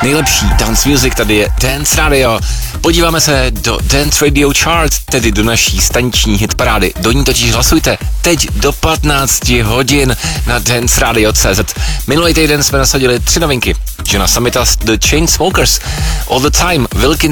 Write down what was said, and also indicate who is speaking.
Speaker 1: Nejlepší dance music, tady je Dance Radio. Podíváme se do Dance Radio Chart, tedy do naší staniční hitparády. Do ní totiž hlasujte teď do 15 hodin na danceradio.cz. Minulý týden jsme nasadili 3 novinky. Jona Samita, The Chainsmokers, All the Time, Wilkins